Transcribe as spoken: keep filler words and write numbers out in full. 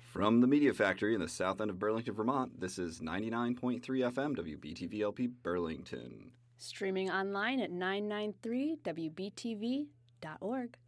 From the Media Factory in the south end of Burlington, Vermont, this is ninety-nine point three F M W B T V L P Burlington. Streaming online at nine nine three W B T V dot org.